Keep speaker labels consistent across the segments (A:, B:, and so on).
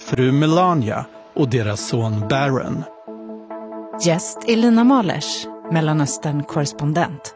A: fru Melania och deras son Barron.
B: Gäst Elina Malers, Mellanöstern-korrespondent.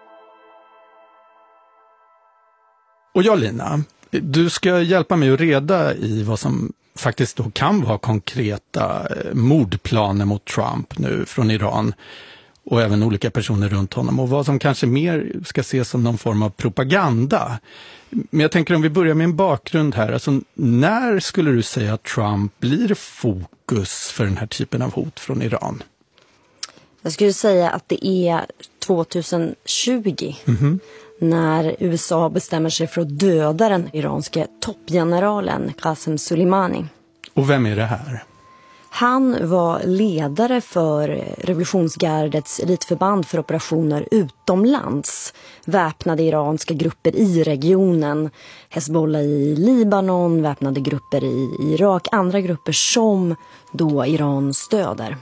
A: Och jag, Lina, du ska hjälpa mig att reda i vad som faktiskt då kan vara konkreta mordplaner mot Trump nu från Iran och även olika personer runt honom, och vad som kanske mer ska ses som någon form av propaganda. Men jag tänker om vi börjar med en bakgrund här. Alltså, när skulle du säga att Trump blir fokus för den här typen av hot från Iran?
C: Jag skulle säga att det är 2020 när USA bestämmer sig för att döda den iranske toppgeneralen Qasem Soleimani.
A: Och vem är det här?
C: Han var ledare för revolutionsgardets elitförband för operationer utomlands. Väpnade iranska grupper i regionen, Hezbollah i Libanon, väpnade grupper i Irak, andra grupper som då Iran stöder.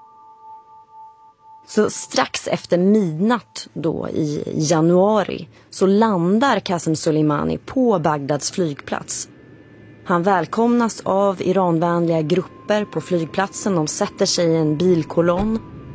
C: Så strax efter midnatt då i januari så landar Qasem Soleimani på Bagdads flygplats. Han välkomnas av iranvänliga grupper på flygplatsen. De sätter sig i en bilkolonn,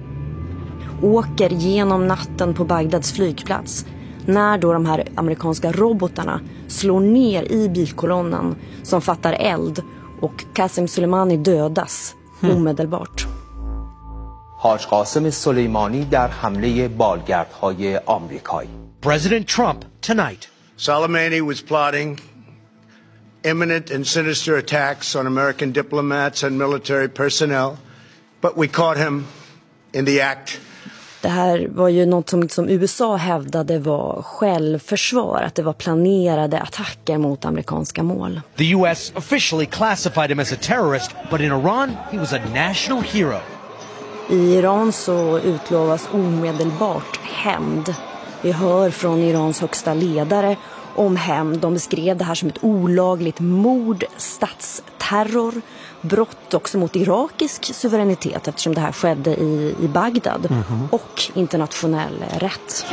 C: åker genom natten på Bagdads flygplats. När då de här amerikanska robotarna slår ner i bilkolonnen som fattar eld och Qasem Soleimani dödas omedelbart.
D: حاج قاسم سلیمانی در حمله بالگردهای آمریکایی.
E: President Trump tonight.
F: Soleimani was plotting imminent and sinister attacks on American diplomats and military personnel, but we caught him in the act.
C: Det här var ju något som USA hävdade var självförsvar, att det var planerade attacker mot amerikanska mål.
E: The US officially classified him as a terrorist, but in Iran he was a national hero.
C: I Iran så utlovas omedelbart hämnd. Vi hör från Irans högsta ledare om hämnd. De beskrev det här som ett olagligt mord, statsterror, brott också mot irakisk suveränitet eftersom det här skedde i Bagdad och internationell rätt.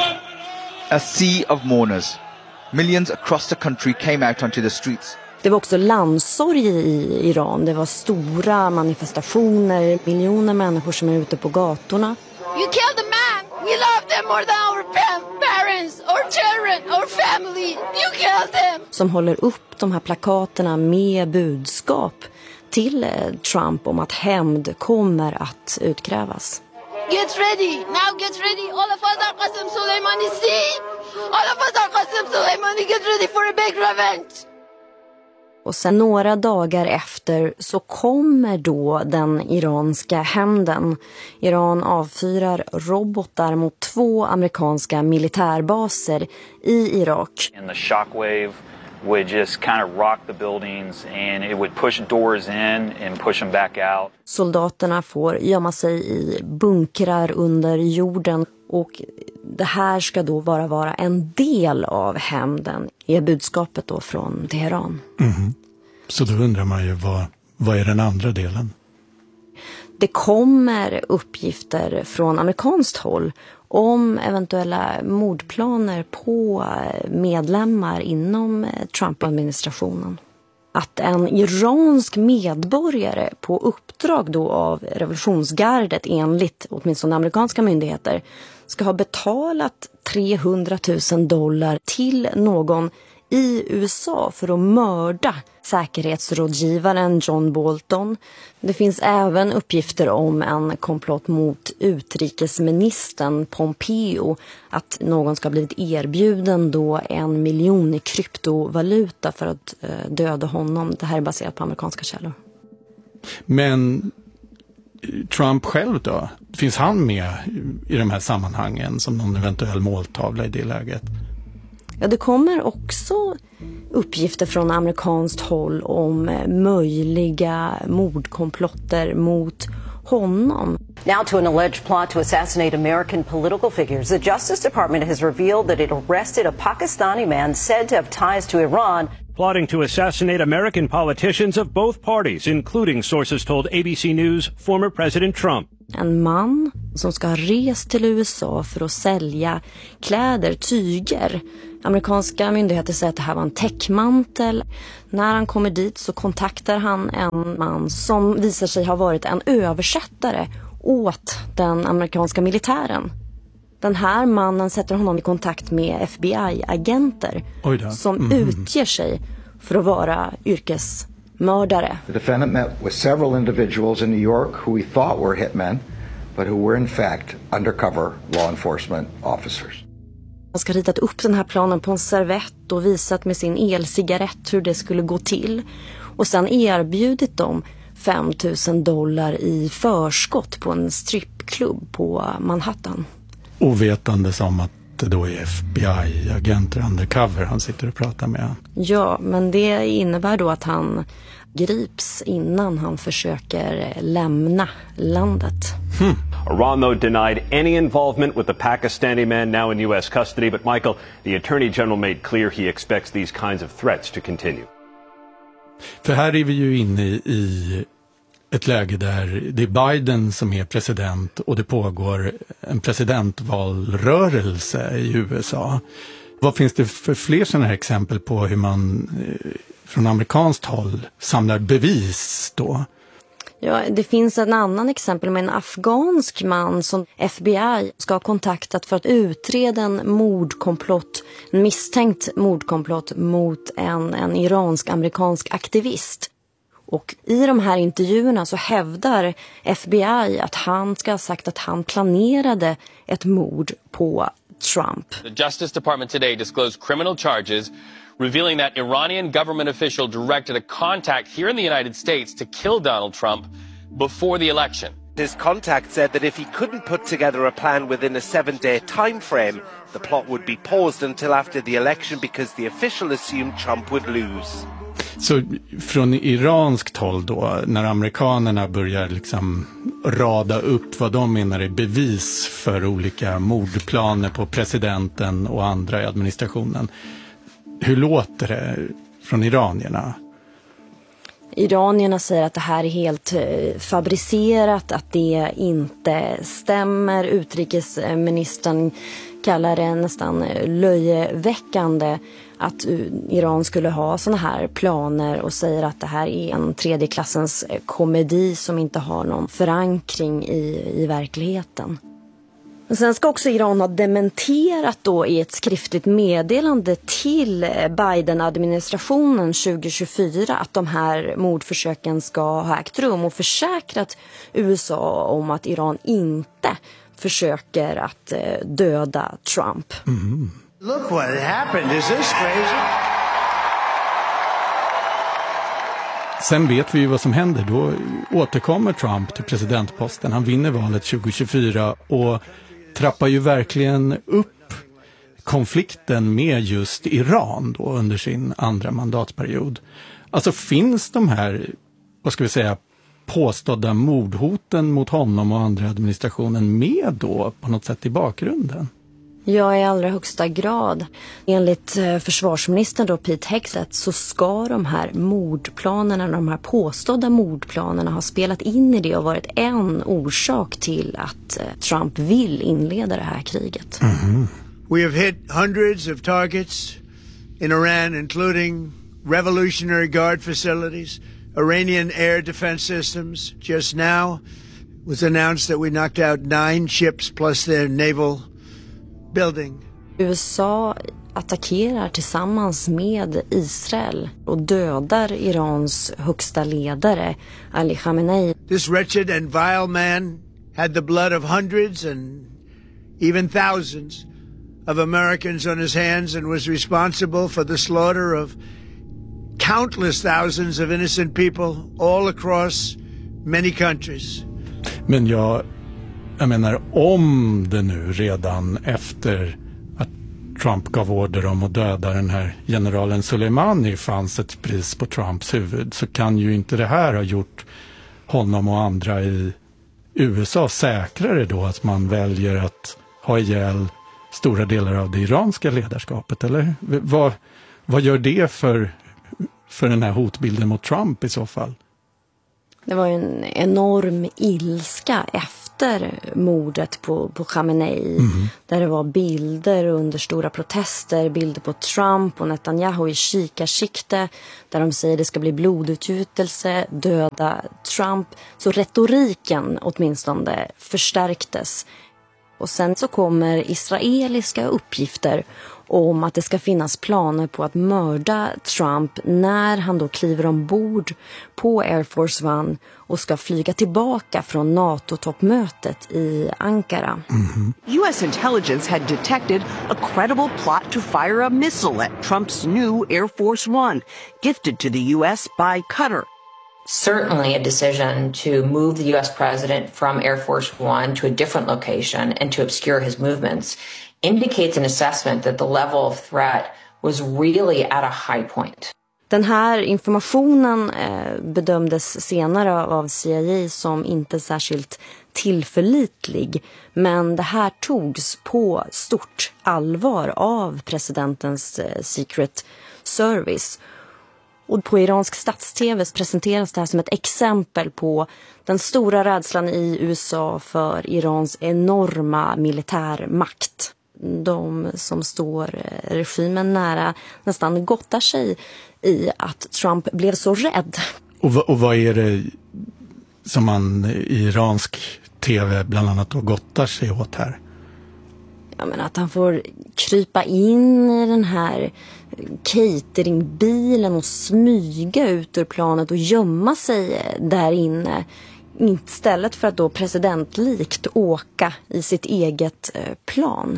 G: A sea of mourners. Millions across the country came out onto the streets.
C: Det var också landsorg i Iran. Det var stora manifestationer, miljoner människor som är ute på gatorna.
H: You killed a man. We love them more than our parents, our children, our family. You killed them.
C: Som håller upp de här plakaterna med budskap till Trump om att hämnd kommer att utkrävas.
H: Get ready. Now get ready. All of us are Qasem Soleimani. See? All of us are Qasem Soleimani. Get ready for a big revenge.
C: Och sen några dagar efter så kommer då den iranska hämnden. Iran avfyrar robotar mot 2 amerikanska militärbaser i Irak.
I: And the shockwave would just kind of rock the buildings and it would push doors in and push them back out.
C: Soldaterna får gömma sig i bunkrar under jorden och det här ska då bara vara en del av hämnden, är budskapet då från Teheran.
A: Så då undrar man ju vad är den andra delen?
C: Det kommer uppgifter från amerikanskt håll om eventuella mordplaner på medlemmar inom Trump-administrationen. Att en iransk medborgare på uppdrag då av revolutionsgardet enligt åtminstone amerikanska myndigheter ska ha betalat $300,000 till någon i USA för att mörda säkerhetsrådgivaren John Bolton. Det finns även uppgifter om en komplott mot utrikesministern Pompeo, att någon ska ha blivit erbjuden då 1 miljon i kryptovaluta för att döda honom. Det här är baserat på amerikanska källor.
A: Men Trump själv då? Finns han med i de här sammanhangen som någon eventuell måltavla i det läget?
C: Ja, det kommer också uppgifter från amerikanskt håll om möjliga mordkomplotter mot honom.
J: Now to an alleged plot to assassinate American political figures. The Justice Department has revealed that it arrested a Pakistani man said to have ties to Iran.
K: Plotting to assassinate American politicians of both parties, including, sources told ABC News, former President Trump.
C: En man som ska ha rest till USA för att sälja kläder, tyger Amerikanska myndigheter säger att det här var en täckmantel. När han kommer dit så kontaktar han en man som visar sig ha varit en översättare åt den amerikanska militären. Den här mannen sätter honom i kontakt med FBI-agenter som utger sig för att vara yrkesmördare.
L: The defendant met with several individuals in New York who he thought were hitmen, but who were in fact undercover law enforcement officers.
C: Han ska ritat upp den här planen på en servett och visat med sin elcigarett hur det skulle gå till. Och sen erbjudit dem $5,000 i förskott på en strippklubb på Manhattan.
A: Ovetande som att det då är FBI-agenter undercover han sitter och pratar med.
C: Ja, men det innebär då att han grips innan han försöker lämna landet.
K: Iran, though, denied any involvement with the Pakistani man now in U.S. custody. But, Michael, the Attorney General made clear he expects these kinds of threats to continue.
A: För här är vi ju inne i ett läge där det är Biden som är president och det pågår en presidentvalrörelse i USA. Vad finns det för fler sådana här exempel på hur man från amerikanskt håll samlar bevis då?
C: Ja, det finns en annan exempel med en afghansk man som FBI ska ha kontaktat för att utreda en misstänkt mordkomplott mot en iransk-amerikansk aktivist. Och i de här intervjuerna så hävdar FBI att han ska ha sagt att han planerade ett mord på Trump.
M: The Justice Department today disclosed criminal charges revealing that Iranian government official directed a contact here in the United States to kill Donald Trump before the election.
N: His contact said that if he couldn't put together a plan within a 7-day time frame, the plot would be paused until after the election because the official assumed Trump would lose.
A: Så från iranskt håll då, när amerikanerna börjar liksom rada upp vad de menar är bevis för olika mordplaner på presidenten och andra i administrationen. Hur låter det från iranierna?
C: Iranierna säger att det här är helt fabricerat, att det inte stämmer. Utrikesministern kallar det nästan löjeväckande att Iran skulle ha såna här planer och säger att det här är en tredje klassens komedi som inte har någon förankring i verkligheten. Men sen ska också Iran ha dementerat då i ett skriftligt meddelande till Biden-administrationen 2024 att de här mordförsöken ska ha ägt rum och försäkrat USA om att Iran inte försöker att döda Trump.
F: Look what happened. Is this crazy?
A: Sen vet vi ju vad som händer. Då återkommer Trump till presidentposten. Han vinner valet 2024 och trappar ju verkligen upp konflikten med just Iran då under sin andra mandatperiod. Alltså finns de här, vad ska vi säga, påstådda mordhoten mot honom och andra administrationen med då på något sätt i bakgrunden?
C: Ja, i allra högsta grad. Enligt försvarsministern då, Pete Hegseth, så ska de här mordplanerna, de här påstådda mordplanerna ha spelat in i det och varit en orsak till att Trump vill inleda det här kriget.
F: We have hit hundreds of targets in Iran, including Revolutionary Guard facilities, Iranian air defense systems. Just now it was announced that we knocked out 9 ships plus their naval building.
C: USA attackerar tillsammans med Israel och dödar Irans högsta ledare Ali Khamenei.
F: This wretched and vile man had the blood of hundreds and even thousands of Americans on his hands and was responsible for the slaughter of countless thousands of innocent people all across many countries.
A: Men jag menar, om det nu redan efter att Trump gav order om att döda den här generalen Soleimani fanns ett pris på Trumps huvud, så kan ju inte det här ha gjort honom och andra i USA säkrare då att man väljer att ha ihjäl stora delar av det iranska ledarskapet, eller? Vad gör det för den här hotbilden mot Trump i så fall?
C: Det var en enorm ilska efter efter mordet på Khamenei. Där det var bilder under stora protester, bilder på Trump och Netanyahu i kikarsikte. Där de säger det ska bli blodutgjutelse, döda Trump. Så retoriken åtminstone förstärktes. Och sen så kommer israeliska uppgifter om att det ska finnas planer på att mörda Trump när han då kliver ombord på Air Force One och ska flyga tillbaka från NATO-toppmötet i Ankara.
O: U.S. intelligence had detected a credible plot to fire a missile at Trump's new Air Force One, gifted to the U.S. by Qatar.
P: Certainly a decision to move the U.S. president from Air Force One to a different location and to obscure his movements indicates an assessment that the level of threat was really at a high point.
C: Den här informationen bedömdes senare av CIA som inte särskilt tillförlitlig, men det här togs på stort allvar av presidentens Secret Service. Och på iransk stats-tv presenteras det här som ett exempel på den stora rädslan i USA för Irans enorma militärmakt. De som står regimen nära nästan gottar sig i att Trump blev så rädd.
A: Och vad är det som man i iransk tv bland annat då gottar sig åt här?
C: Ja, men att han får krypa in i den här cateringbilen och smyga ut ur planet och gömma sig där inne. Istället för att då presidentlikt åka i sitt eget plan.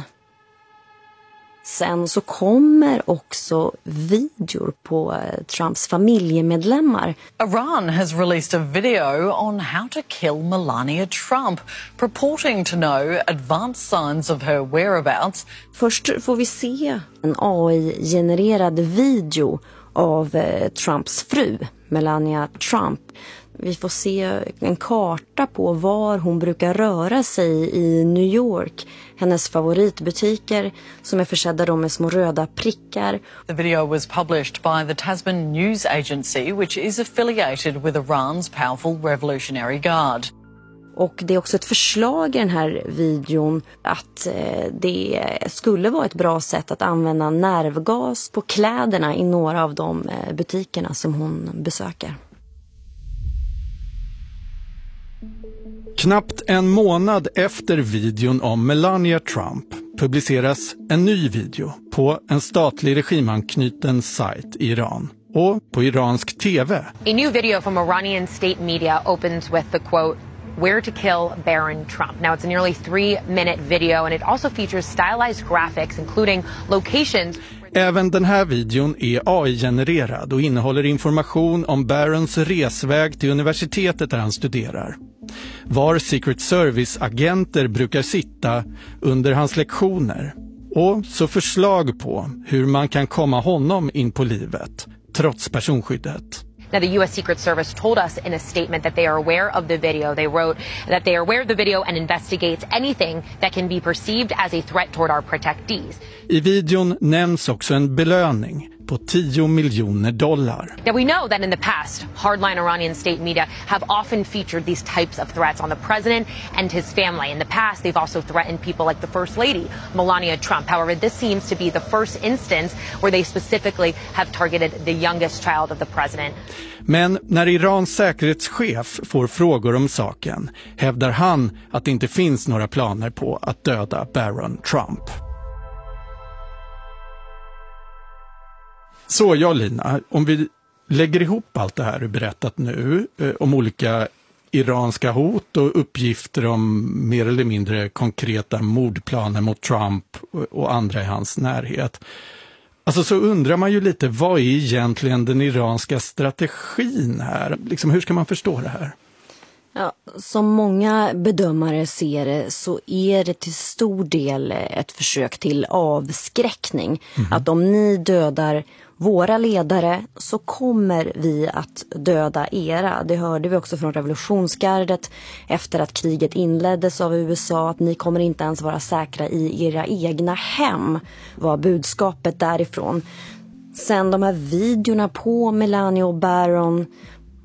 C: Sen så kommer också videor på Trumps familjemedlemmar.
Q: Iran has released a video on how to kill Melania Trump, purporting to know advanced signs of her whereabouts.
C: Först får vi se en AI-genererad video av Trumps fru, Melania Trump. Vi får se en karta på var hon brukar röra sig i New York. Hennes favoritbutiker som är försedda med små röda prickar.
Q: The video was published by the Tasman News Agency, which is affiliated with Iran's powerful Revolutionary Guard.
C: Och det är också ett förslag i den här videon att det skulle vara ett bra sätt att använda nervgas på kläderna i några av de butikerna som hon besöker.
A: Knappt en månad efter videon om Melania Trump publiceras en ny video på en statlig regimanknuten sajt i Iran och på iransk tv.
R: A new video from Iranian state media opens with the quote, "Where to kill Baron Trump." Now it's a nearly 3-minute video and it also features stylized graphics including locations.
A: Även den här videon är AI-genererad och innehåller information om Barons resväg till universitetet där han studerar. Var Secret Service-agenter brukar sitta under hans lektioner. Och så förslag på hur man kan komma honom in på livet, trots personskyddet.
R: Now, the U.S. Secret Service told us in a statement that they are aware of the video. They wrote that they are aware of the video and investigates anything that can be perceived as a threat toward our protectees.
A: I videon nämns också en belöning på $10 miljoner.
R: Now, we know that in the past, hardline Iranian state media have often featured these types of threats on the president and his family. In the past, they've also threatened people like the First Lady, Melania Trump. However, this seems to be the first instance where they specifically have targeted the youngest child of the president.
A: Men när Irans säkerhetschef får frågor om saken hävdar han att det inte finns några planer på att döda Baron Trump. Så ja, Lina, om vi lägger ihop allt det här du berättat nu om olika iranska hot och uppgifter om mer eller mindre konkreta mordplaner mot Trump och andra i hans närhet. Alltså så undrar man ju lite, vad är egentligen den iranska strategin här? Liksom, hur ska man förstå det här?
C: Ja, som många bedömare ser det så är det till stor del ett försök till avskräckning. Att om ni dödar våra ledare så kommer vi att döda era. Det hörde vi också från revolutionsgardet efter att kriget inleddes av USA, att ni kommer inte ens vara säkra i era egna hem, var budskapet därifrån. Sen de här videorna på Melania och Baron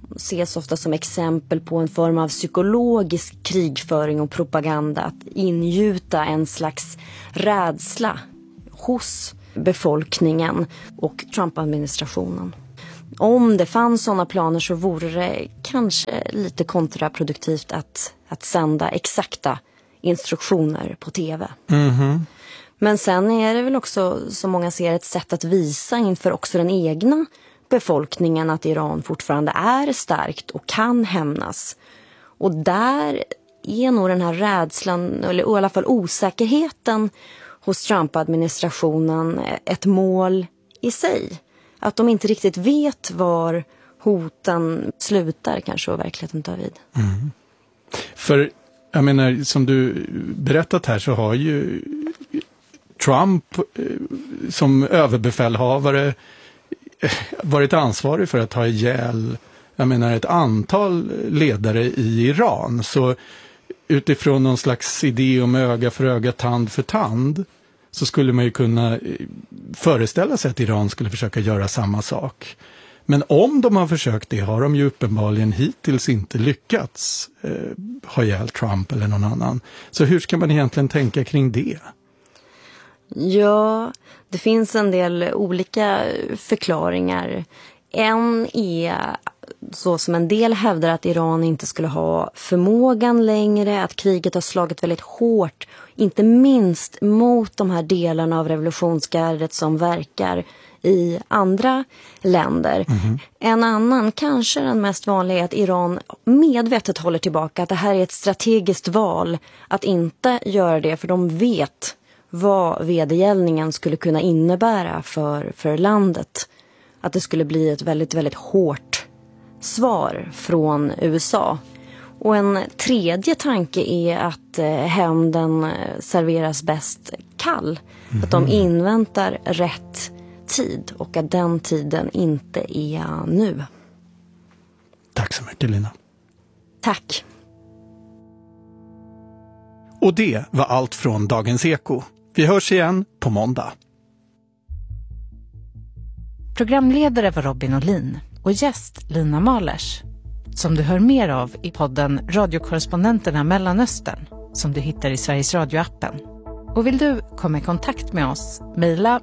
C: ses ofta som exempel på en form av psykologisk krigföring och propaganda, att ingjuta en slags rädsla hos befolkningen och Trump-administrationen. Om det fanns sådana planer så vore det kanske lite kontraproduktivt att sända exakta instruktioner på tv.
A: Mm-hmm.
C: Men sen är det väl också, som många ser, ett sätt att visa inför också den egna befolkningen att Iran fortfarande är starkt och kan hämnas. Och där är nog den här rädslan, eller i alla fall osäkerheten hos Trump-administrationen ett mål i sig. Att de inte riktigt vet var hoten slutar kanske och verkligheten tar vid.
A: Mm. För jag menar, som du berättat här så har ju Trump som överbefälhavare varit ansvarig för att ta ihjäl, jag menar, ett antal ledare i Iran. Så utifrån någon slags idé om öga för öga, tand för tand, så skulle man ju kunna föreställa sig att Iran skulle försöka göra samma sak. Men om de har försökt det har de ju uppenbarligen hittills inte lyckats ha ihjäl Trump eller någon annan. Så hur ska man egentligen tänka kring det?
C: Ja, det finns en del olika förklaringar. En är så som en del hävdar att Iran inte skulle ha förmågan längre, att kriget har slagit väldigt hårt, inte minst mot de här delarna av revolutionsgardet som verkar i andra länder. Mm-hmm. En annan, kanske den mest vanliga, är att Iran medvetet håller tillbaka, att det här är ett strategiskt val att inte göra det, för de vet vad vedergällningen skulle kunna innebära för landet. Att det skulle bli ett väldigt, väldigt hårt svar från USA. Och en tredje tanke är att hämnden serveras bäst kall. Mm-hmm. Att de inväntar rätt tid och att den tiden inte är nu.
A: Tack så mycket, Lina.
C: Tack.
A: Och det var allt från Dagens Eko. Vi hörs igen på måndag.
B: Programledare var Robin Olin och gäst Lina Malers, som du hör mer av i podden Radiokorrespondenterna Mellanöstern, som du hittar i Sveriges Radio-appen. Och vill du komma i kontakt med oss, mejla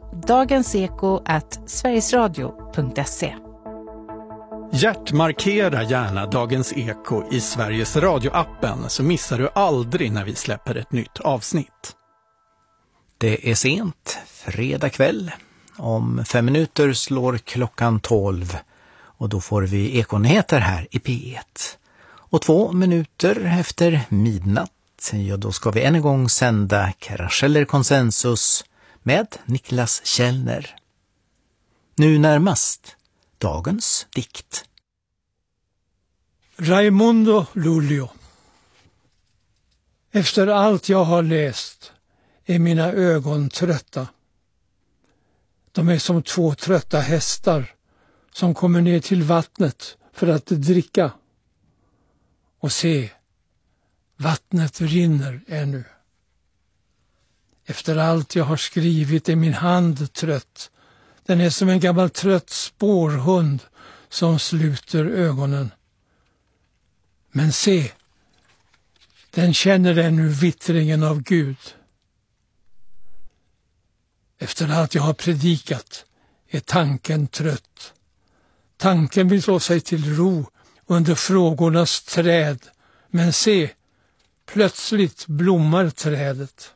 B: dagenseko@sverigesradio.se.
A: Hjärtmarkera gärna Dagens Eko i Sveriges Radio-appen, så missar du aldrig när vi släpper ett nytt avsnitt.
S: Det är sent, fredag kväll. Om 5 minuter slår klockan 12 och då får vi Ekonyheter här i P1. Och 2 minuter efter midnatt, ja, då ska vi än en gång sända Krascher Konsensus med Niklas Källner. Nu närmast dagens dikt.
T: Raimundo Luleå. Efter allt jag har läst är mina ögon trötta. De är som 2 trötta hästar som kommer ner till vattnet för att dricka. Och se, vattnet rinner ännu. Efter allt jag har skrivit är min hand trött. Den är som en gammal trött spårhund som sluter ögonen. Men se, den känner ännu vittringen av Gud. Efter allt jag har predikat är tanken trött. Tanken vill slå sig till ro under frågornas träd. Men se, plötsligt blommar trädet.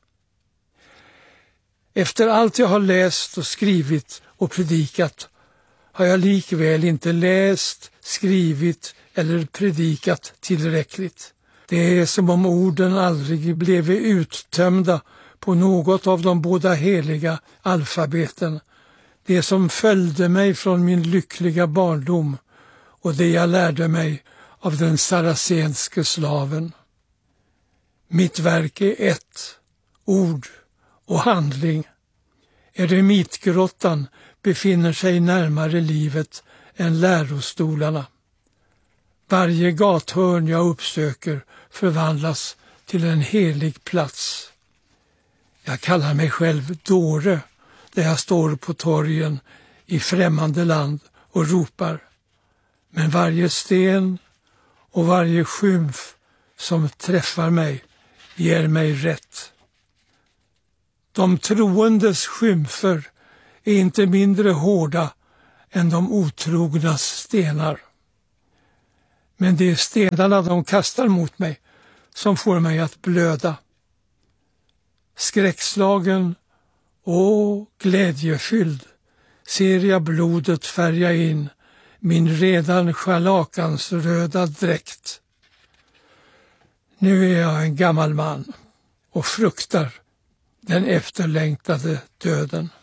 T: Efter allt jag har läst och skrivit och predikat har jag likväl inte läst, skrivit eller predikat tillräckligt. Det är som om orden aldrig blev uttömda på något av de båda heliga alfabeten. Det som följde mig från min lyckliga barndom och det jag lärde mig av den saracenske slaven. Mitt verk är ett, ord och handling. Eremitgrottan befinner sig närmare livet än lärostolarna. Varje gathörn jag uppsöker förvandlas till en helig plats. Jag kallar mig själv dåre där jag står på torgen i främmande land och ropar: Men varje sten och varje skymf som träffar mig ger mig rätt. De troendes skymfer är inte mindre hårda än de otrognas stenar. Men det är stenarna de kastar mot mig som får mig att blöda. Skräckslagen och glädjefylld ser jag blodet färga in min redan scharlakansröda dräkt. Nu är jag en gammal man och fruktar den efterlängtade döden.